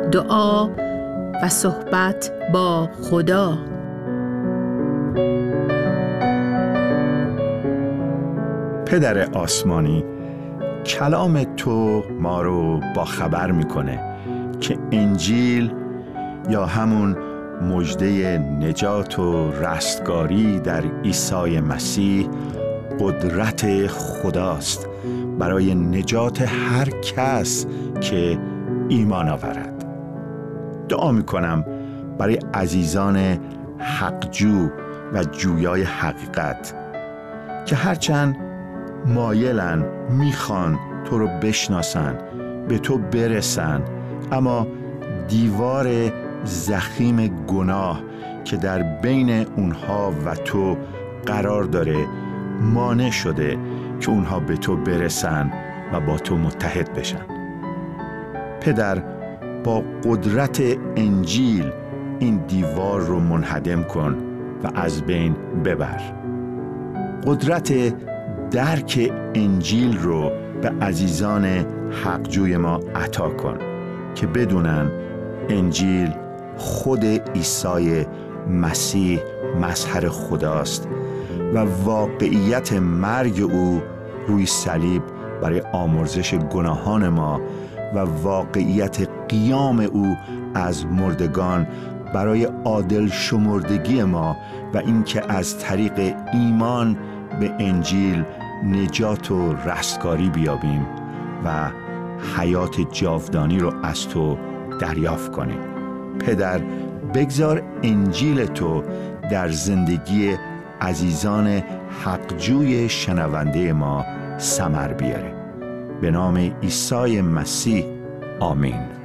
دعا و صحبت با خدا. پدر آسمانی، کلام تو ما رو با خبر میکنه که انجیل یا همون مژده نجات و رستگاری در عیسی مسیح قدرت خداست برای نجات هر کس که ایمان آورد. دعا میکنم برای عزیزان حقجو و جویای حقیقت که هرچند مایلن، میخوان تو رو بشناسن، به تو برسن، اما دیوار ضخیم گناه که در بین اونها و تو قرار داره مانع شده که اونها به تو برسن و با تو متحد بشن. پدر، با قدرت انجیل این دیوار رو منهدم کن و از بین ببر. قدرت درک انجیل رو به عزیزان حقجوی ما عطا کن که بدونن انجیل خود عیسی مسیح مظهر خداست و واقعیت مرگ او روی صلیب برای آمرزش گناهان ما و واقعیت قیام او از مردگان برای عادل شمردگی ما و اینکه از طریق ایمان به انجیل نجات و رستگاری بیابیم و حیات جاودانی رو از تو دریافت کنیم. پدر، بگذار انجیل تو در زندگی عزیزان حقجوی شنونده ما ثمر بیاره. به نام عیسی مسیح، آمین.